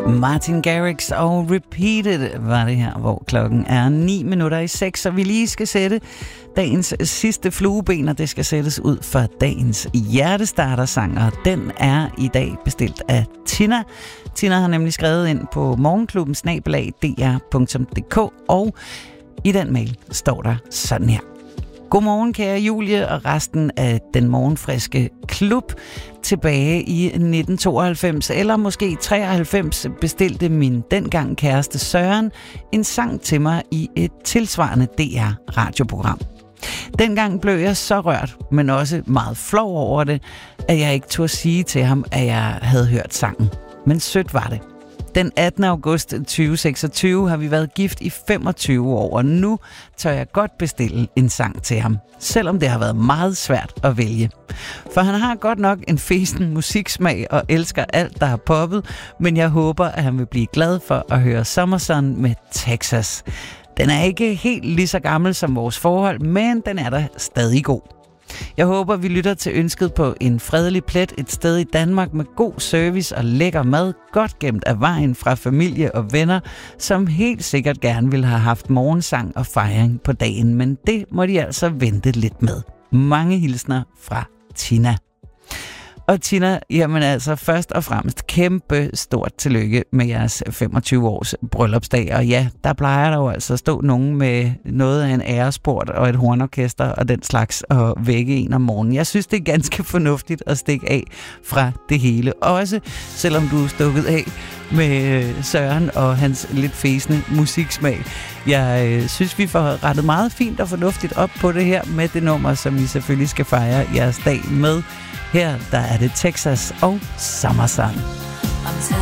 Martin Garrix og Repeated var det her, hvor klokken er 9:09, og vi lige skal sætte dagens sidste flueben, og det skal sættes ud for dagens hjertestartersang, og den er i dag bestilt af Tina. Tina har nemlig skrevet ind på morgenklubben@dr.dk, og i den mail står der sådan her. Godmorgen, kære Julie og resten af den morgenfriske klub. Tilbage i 1992, eller måske 93, bestilte min dengang kæreste Søren en sang til mig i et tilsvarende DR-radioprogram. Dengang blev jeg så rørt, men også meget flov over det, at jeg ikke turde sige til ham, at jeg havde hørt sangen. Men sødt var det. Den 18. august 2026 har vi været gift i 25 år, og nu tør jeg godt bestille en sang til ham, selvom det har været meget svært at vælge. For han har godt nok en fesen musiksmag og elsker alt, der har poppet, men jeg håber, at han vil blive glad for at høre Summer Sun med Texas. Den er ikke helt lige så gammel som vores forhold, men den er da stadig god. Jeg håber, vi lytter til ønsket på en fredelig plet et sted i Danmark med god service og lækker mad, godt gemt af vejen fra familie og venner, som helt sikkert gerne ville have haft morgensang og fejring på dagen, men det må de altså vente lidt med. Mange hilsner fra Tina. Og Tina, jamen altså først og fremmest kæmpe stort tillykke med jeres 25 års bryllupsdag. Og ja, der plejer der jo altså at stå nogen med noget af en æresport og et hornorkester og den slags og vække en om morgenen. Jeg synes, det er ganske fornuftigt at stikke af fra det hele. Også selvom du er stukket af med Søren og hans lidt fæsende musiksmag. Jeg synes, vi får rettet meget fint og fornuftigt op på det her med det nummer, som vi selvfølgelig skal fejre jeres dag med. Her der er det Texas og Summer Sun.